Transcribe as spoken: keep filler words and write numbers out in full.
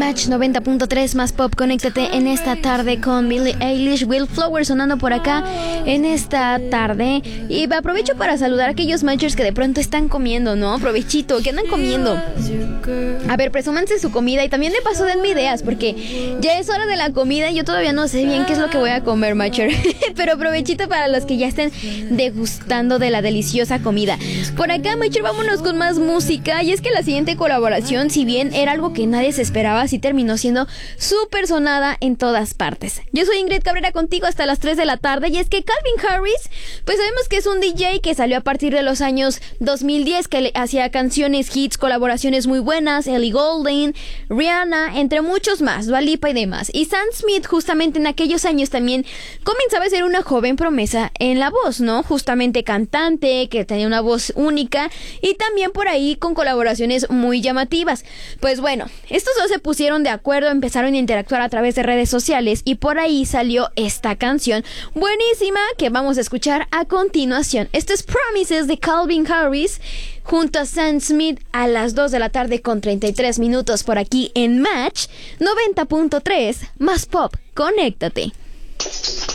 Match noventa punto tres más pop. Conéctate en esta tarde con Billie Eilish, Will Flowers sonando por acá en esta tarde. Y aprovecho para saludar a aquellos matchers que de pronto están comiendo, ¿no? Provechito, ¿qué andan comiendo? A ver, presúmanse su comida y también de paso denme ideas, porque ya es hora de la comida y yo todavía no sé bien qué es lo que voy a comer, matcher. Pero provechito para los que ya estén degustando de la deliciosa comida. Por acá, matcher, vámonos con más música. Y es que la siguiente colaboración, si bien era algo que nadie se esperaba, sí terminó siendo súper sonada en todas partes. Yo soy Ingrid Cabrera contigo hasta las tres de la tarde. Y es que Calvin Harris, pues sabemos que es un D J que salió a partir de los años dos mil diez, que hacía canciones, hits, colaboraciones muy buenas, Ellie Goulding, Rihanna, entre muchos más, Dua Lipa y demás. Y Sam Smith justamente en aquellos años también comenzaba a ser una joven promesa en la voz, ¿no? Justamente cantante, que tenía una voz única y también por ahí con colaboraciones muy llamativas. Pues bueno, estos dos se pusieron de acuerdo, empezaron a interactuar a través de redes sociales y por ahí salió esta canción buenísima que vamos a escuchar a continuación. Esto es Promises de Calvin Harris junto a Sam Smith a las dos de la tarde con treinta y tres minutos por aquí en Match noventa punto tres más pop. Conéctate.